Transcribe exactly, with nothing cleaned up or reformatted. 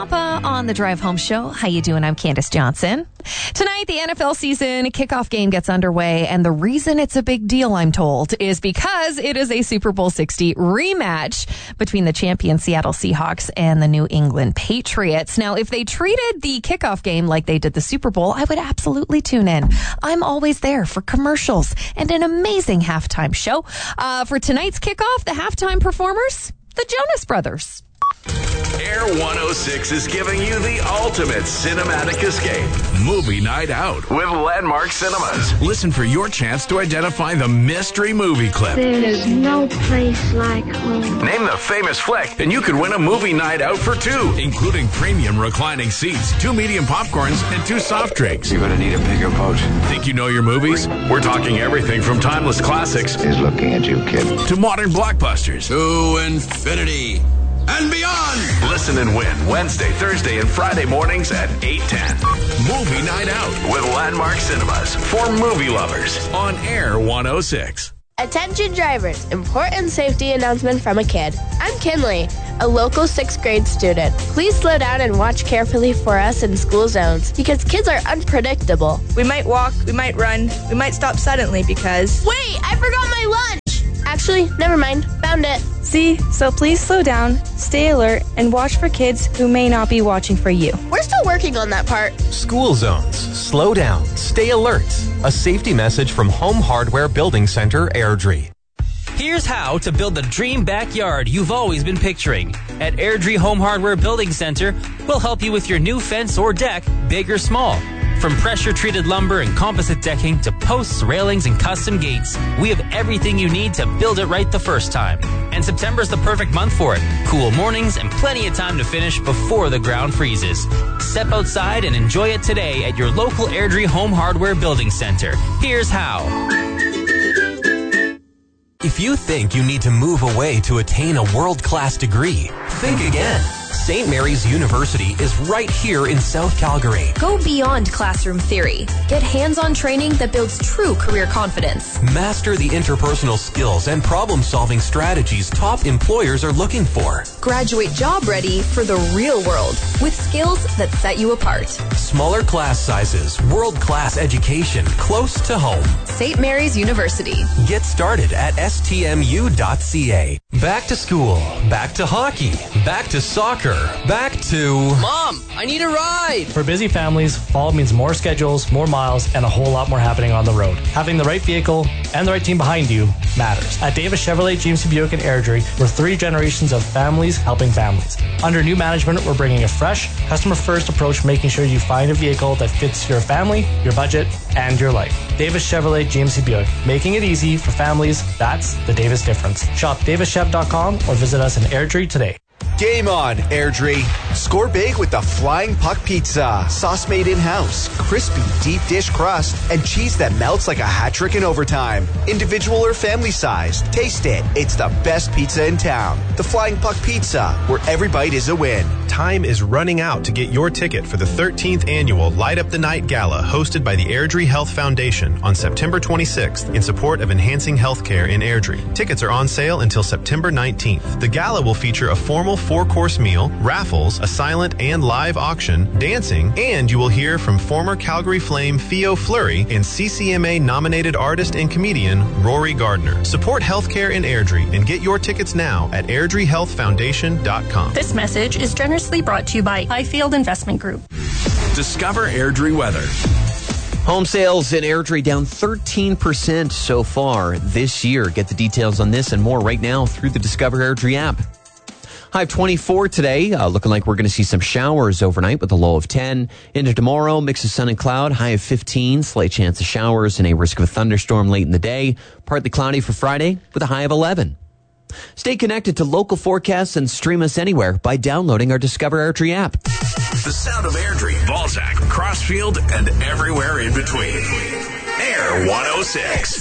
Papa on the Drive Home Show. How you doing? I'm Candace Johnson. Tonight, the N F L season kickoff game gets underway, and the reason it's a big deal, I'm told, is because it is a Super Bowl sixty rematch between the champion Seattle Seahawks and the New England Patriots. Now, if they treated the kickoff game like they did the Super Bowl, I would absolutely tune in. I'm always there for commercials and an amazing halftime show. Uh, for tonight's kickoff, the halftime performers, the Jonas Brothers. Air one oh six is giving you the ultimate cinematic escape. Movie Night Out with Landmark Cinemas. Listen for your chance to identify the mystery movie clip. There is no place like home. Name the famous flick, and you could win a movie night out for two, including premium reclining seats, two medium popcorns, and two soft drinks. You're going to need a bigger boat. Think you know your movies? We're talking everything from timeless classics He's looking at you, kid. to modern blockbusters. To infinity and beyond. Listen and win Wednesday, Thursday, and Friday mornings at eight ten. Movie Night Out with Landmark Cinemas for movie lovers on Air one oh six. Attention drivers, important safety announcement from a kid. I'm Kinley, a local sixth grade student. Please slow down and watch carefully for us in school zones because kids are unpredictable. We might walk, we might run, we might stop suddenly because... Wait, I forgot my lunch! Actually, never mind. Found it. See, so please slow down, stay alert, and watch for kids who may not be watching for you. We're still working on that part. School zones. Slow down. Stay alert. A safety message from Home Hardware Building Center, Airdrie. Here's how to build the dream backyard you've always been picturing. At Airdrie Home Hardware Building Center, we'll help you with your new fence or deck, big or small. From pressure-treated lumber and composite decking to posts, railings, and custom gates, we have everything you need to build it right the first time. And September's the perfect month for it. Cool mornings and plenty of time to finish before the ground freezes. Step outside and enjoy it today at your local Airdrie Home Hardware Building Center. Here's how. If you think you need to move away to attain a world-class degree, think again. Saint Mary's University is right here in South Calgary. Go beyond classroom theory. Get hands-on training that builds true career confidence. Master the interpersonal skills and problem-solving strategies top employers are looking for. Graduate job ready for the real world with skills that set you apart. Smaller class sizes, world-class education close to home. Saint Mary's University. Get started at s t m u dot c a. Back to school, back to hockey, back to soccer, back to... Mom, I need a ride! For busy families, fall means more schedules, more miles, and a whole lot more happening on the road. Having the right vehicle and the right team behind you matters. At Davis Chevrolet, G M C Buick, and Airdrie, we're three generations of families helping families. Under new management, we're bringing a fresh, customer-first approach, making sure you find a vehicle that fits your family, your budget, and your life. Davis Chevrolet, G M C Buick, making it easy for families. That's the Davis difference. Shop davis chev dot com or visit us in Airdrie today. Game on, Airdrie. Score big with the Flying Puck Pizza. Sauce made in-house, crispy deep dish crust, and cheese that melts like a hat trick in overtime. Individual or family size. Taste it. It's the best pizza in town. The Flying Puck Pizza, where every bite is a win. Time is running out to get your ticket for the thirteenth annual Light Up the Night Gala hosted by the Airdrie Health Foundation on September twenty-sixth in support of enhancing healthcare in Airdrie. Tickets are on sale until September nineteenth. The gala will feature a formal four-course meal, raffles, a silent and live auction, dancing, and you will hear from former Calgary Flame Theo Fleury and C C M A-nominated artist and comedian Rory Gardner. Support healthcare in Airdrie and get your tickets now at airdrie health foundation dot com. This message is generously brought to you by Highfield Investment Group. Discover Airdrie weather. Home sales in Airdrie down thirteen percent so far this year. Get the details on this and more right now through the Discover Airdrie app. High of twenty-four today, uh, looking like we're going to see some showers overnight with a low of ten. Into tomorrow, mix of sun and cloud, high of fifteen, slight chance of showers and a risk of a thunderstorm late in the day. Partly cloudy for Friday with a high of eleven. Stay connected to local forecasts and stream us anywhere by downloading our Discover Airdrie app. The sound of Airdrie, Balzac, Crossfield, and everywhere in between. Air one oh six.